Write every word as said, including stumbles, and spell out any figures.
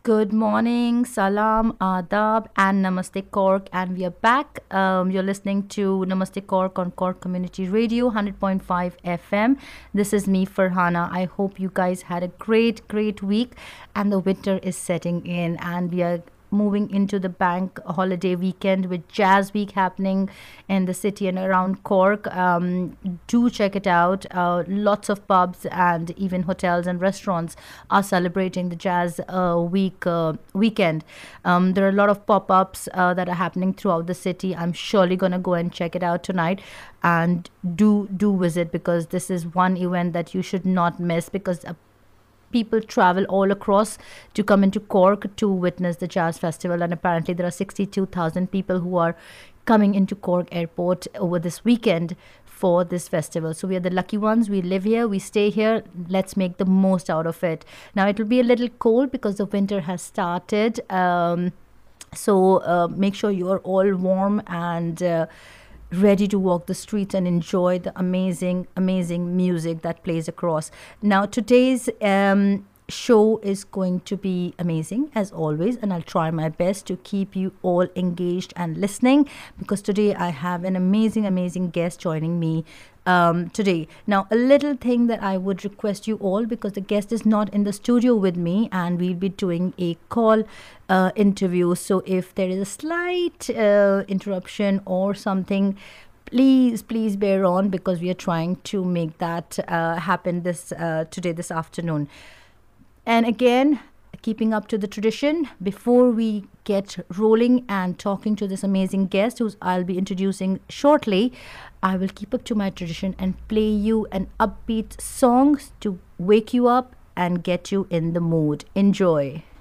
Good morning, salam, adab, and namaste Cork. And we are back. Um, you're listening to Namaste Cork on Cork Community Radio, one hundred point five F M. This is me, Farhana. I hope you guys had a great, great week. And the winter is setting in, and we are moving into the bank holiday weekend with Jazz Week happening in the city and around Cork. Um, do check it out. Uh, lots of pubs and even hotels and restaurants are celebrating the Jazz uh, Week uh, weekend. Um, there are a lot of pop ups uh, that are happening throughout the city. I'm surely gonna go and check it out tonight. And do do visit because this is one event that you should not miss because uh, people travel all across to come into Cork to witness the Jazz Festival. And apparently, there are sixty-two thousand people who are coming into Cork Airport over this weekend for this festival. So, we are the lucky ones. We live here, we stay here. Let's make the most out of it. Now, it will be a little cold because the winter has started. Um, so, uh, make sure you are all warm and uh, ready to walk the streets and enjoy the amazing, amazing music that plays across. Now, today's um, show is going to be amazing as always, and I'll try my best to keep you all engaged and listening because today I have an amazing, amazing guest joining me. Um, today. Now, a little thing that I would request you all because the guest is not in the studio with me and we'll be doing a call uh, interview. So, if there is a slight uh, interruption or something, please, please bear on because we are trying to make that uh, happen this uh, today, this afternoon. And again, keeping up to the tradition, before we get rolling and talking to this amazing guest who I'll be introducing shortly, I will keep up to my tradition and play you an upbeat song to wake you up and get you in the mood. Enjoy.